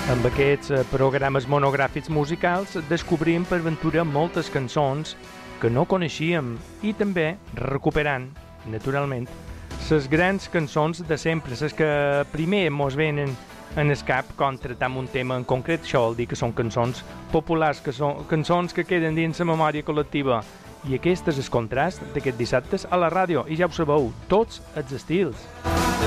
Amb aquests programes monogràfics musicals descobrim per ventura moltes cançons que no coneixíem i també recuperant, naturalment, les grans cançons de sempre, les que primer mos venen en el cap quan tractam un tema en concret. Això vol dir que són cançons populars, que són cançons que queden dins la memòria col·lectiva. I aquest és el contrast d'aquests dissabtes a la ràdio, i ja ho sabeu, tots els estils.